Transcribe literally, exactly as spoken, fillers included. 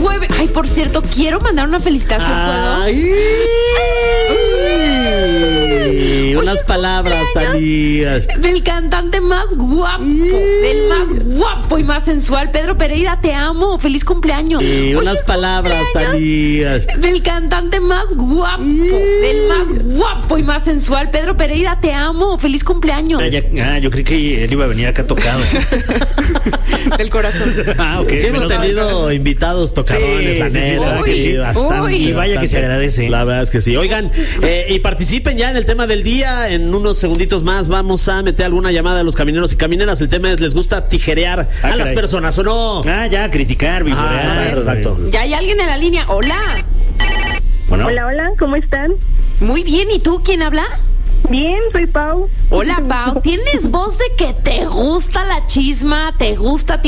mueve. Ay, por cierto, quiero mandar una felicitación, Ay. ¿puedo? Unas palabras, Talía. Del cantante más guapo, del más guapo y más sensual, Pedro Pereira, te amo. Feliz cumpleaños. Y unas palabras, Talía. Del cantante más guapo, del más guapo y más sensual, Pedro Pereira, te amo. Feliz cumpleaños. Ah, ya, ah, yo creí que él iba a venir acá tocado. Del corazón. Ah, ok. Sí, hemos Menos tenido mal. invitados tocadones, Sí, la sí, sí, neta. la verdad Sí, que sí, bastante. Uy. Y vaya que se agradece. La verdad es que sí. Oigan, eh, y participen ya en el tema del día. En unos segunditos más vamos a meter alguna llamada a los camineros y camineras. El tema es, ¿les gusta tijerear Ah, a las caray. personas o no? Ah, ya, criticar, vivorear. Ah, exacto, exacto. Ya hay alguien en la línea. Hola. Bueno, Hola, hola, ¿cómo están? Muy bien, ¿y tú quién habla? Bien, soy Pau. Hola, Pau. ¿Tienes voz de que te gusta la chisma, te gusta